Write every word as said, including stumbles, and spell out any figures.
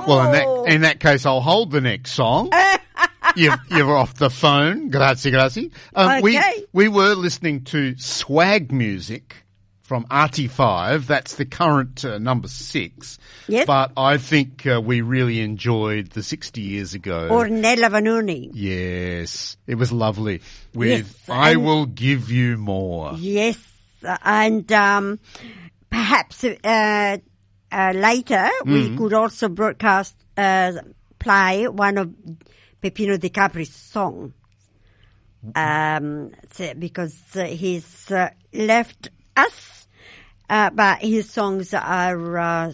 Well, in that in that case, I'll hold the next song. you've, you're off the phone. Grazie, grazie. Um, Okay. We we were listening to Swag Music from R T five. That's the current uh, number six. Yes. But I think uh, we really enjoyed the sixty years ago. Ornella Vanoni. Yes, it was lovely. With Yes, I and- Will Give You More. Yes, and um, perhaps uh, uh, later we could also broadcast, uh, play one of Peppino De Capri's songs, um, so- because uh, he's uh, left us, uh, but his songs are uh,